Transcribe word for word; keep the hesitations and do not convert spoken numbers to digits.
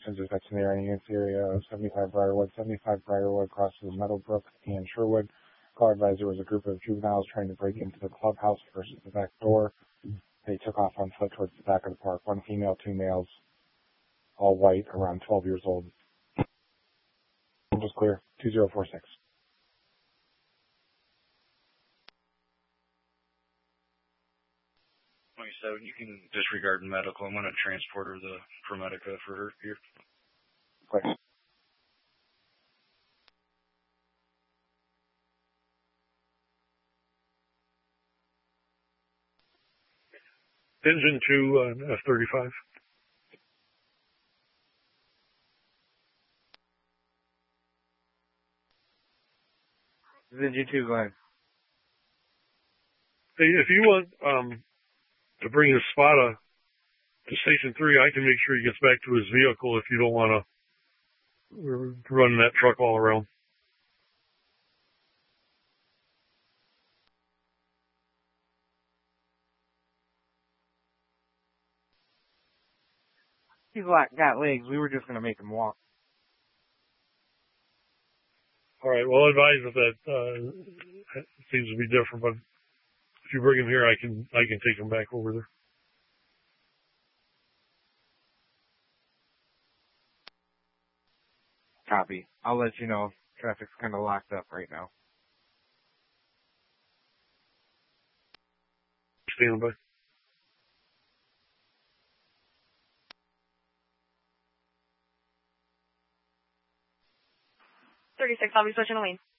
symptoms of effects in the area of seventy-five Briarwood. seventy-five Briarwood crosses Meadowbrook and Sherwood. Call advised there was a group of juveniles trying to break into the clubhouse versus the back door. They took off on foot towards the back of the park. One female, two males, all white, around twelve years old. Was clear. two zero four six. twenty-seven, you can disregard medical. I'm going to transport her the ProMedica for her here. Clear. Engine two, uh, F thirty-five. Engine two, go ahead. Hey, if you want um, to bring his spotter to Station three, I can make sure he gets back to his vehicle if you don't want to run that truck all around. He's like, got legs. We were just going to make him walk. All right. Well, advise that that uh, seems to be different, but if you bring him here, I can I can take him back over there. Copy. I'll let you know if traffic's kind of locked up right now. Stand by. thirty-six, I'll be switching a lane.